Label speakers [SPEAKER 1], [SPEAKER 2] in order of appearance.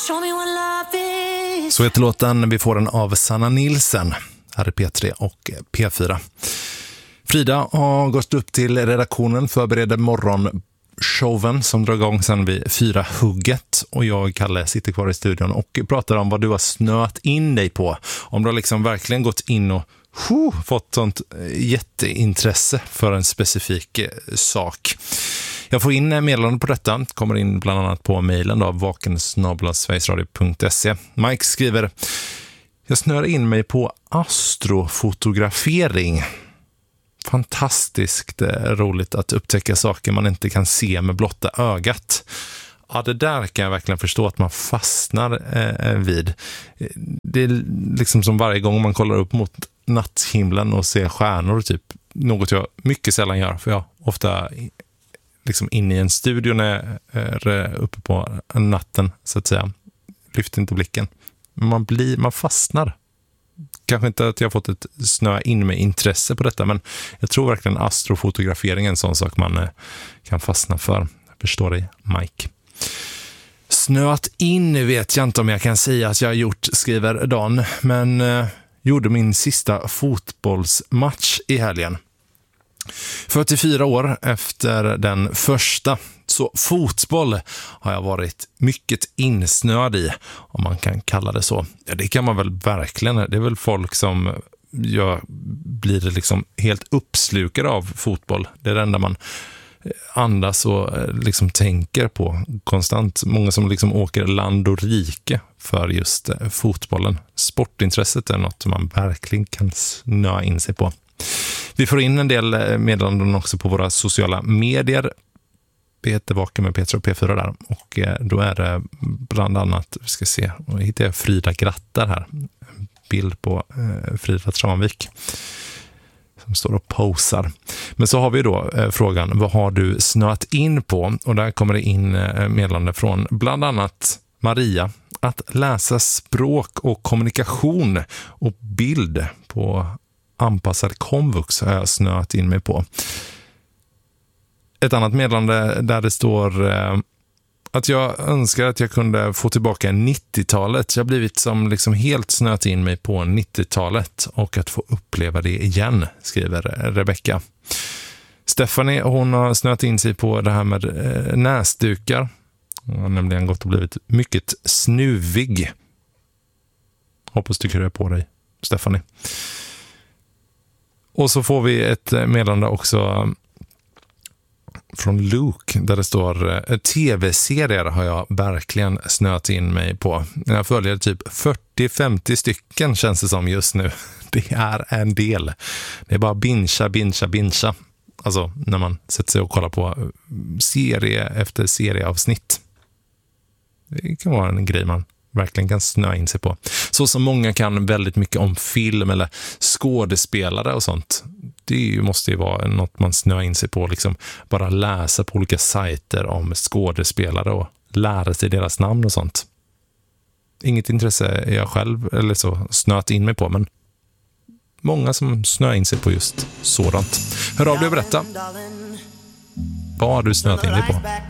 [SPEAKER 1] Så heter låten. Vi får den av Sanna Nilsen. Här är P3 och P4. Frida har gått upp till redaktionen, förbereder morgonshowen som drar igång sen vid 4-hugget. Och jag och Kalle sitter kvar i studion och pratar om vad du har snöat in dig på. Om du har liksom verkligen gått in och fått sånt jätteintresse för en specifik sak. Jag får in meddelanden på detta, kommer in bland annat på mejlen då, vakensnabel@sverigesradio.se. Mike skriver: jag snör in mig på astrofotografering. Fantastiskt roligt att upptäcka saker man inte kan se med blotta ögat. Ja, det där kan jag verkligen förstå att man fastnar vid. Det är liksom som varje gång man kollar upp mot natthimlen och ser stjärnor, typ något jag mycket sällan gör, för jag ofta liksom inne i en studio när jag är uppe på natten så att säga, lyfter inte blicken. Men man fastnar. Kanske inte att jag har fått ett snöa in med intresse på detta, men jag tror verkligen astrofotografering är en sån sak man kan fastna för. Jag förstår dig, Mike. Snöat in vet jag inte om jag kan säga att jag har gjort, skriver Dan, men gjorde min sista fotbollsmatch i helgen. 44 år efter den första, så fotboll har jag varit mycket insnöad i, om man kan kalla det så. Ja, det kan man väl verkligen. Det är väl folk som blir liksom helt uppslukade av fotboll. Det är det enda man andas och liksom tänker på konstant. Många som liksom åker land och rike för just fotbollen. Sportintresset är något man verkligen kan snöa in sig på. Vi får in en del meddelanden också på våra sociala medier. Vi heter Vaken med P3 och P4 där. Och då är det bland annat, vi ska se, och hittar jag Frida Grattar här. En bild på Frida Tranvik som står och posar. Men så har vi då frågan, vad har du snöat in på? Och där kommer det in meddelande från bland annat Maria. Att läsa språk och kommunikation och bild på anpassad komvux har jag snöat in mig på. Ett annat meddelande där det står att jag önskar att jag kunde få tillbaka 90-talet. Jag har blivit som liksom helt snöat in mig på 90-talet och att få uppleva det igen, skriver Rebecca. Stephanie, hon har snöat in sig på det här med näsdukar. Hon har nämligen gått och blivit mycket snuvig. Hoppas du kryar på dig, Stephanie. Och så får vi ett meddelande också från Luke där det står: tv-serier har jag verkligen snöat in mig på. Jag följer typ 40-50 stycken känns det som just nu. Det är en del. Det är bara bincha. Alltså när man sätter sig och kollar på serie efter serieavsnitt. Det kan vara en grej man verkligen kan snöa in sig på. Så som många kan väldigt mycket om film eller skådespelare och sånt. Det måste ju vara något man snöar in sig på. Liksom bara läsa på olika sajter om skådespelare och lära sig deras namn och sånt. Inget intresse är jag själv eller så snöat in mig på, men många som snöar in sig på just sådant. Hör av dig och berätta. Vad har du snöat in dig på?